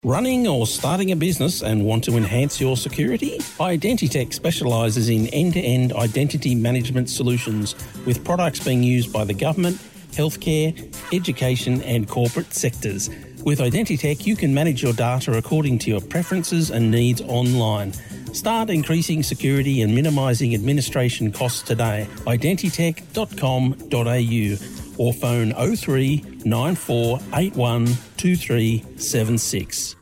Running or starting a business and want to enhance your security? Identitech specialises in end-to-end identity management solutions with products being used by the government, healthcare, education and corporate sectors. With Identitech, you can manage your data according to your preferences and needs online. Start increasing security and minimising administration costs today. Identitech.com.au or phone 03 9481 2376.